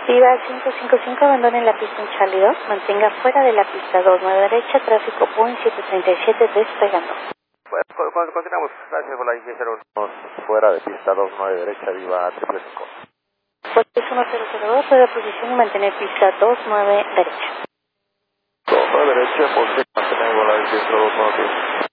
Viva 555, abandone la pista en Charlie 2, mantenga fuera de la pista 29 derecha, tráfico Boeing 737 despegando. Bueno, continuamos. Gracias por la IG01 fuera de pista 29 derecha, viva 335. Pues 1002, de posición y mantener pista 29 derecha. 29 derecha, posición, mantener la IG02.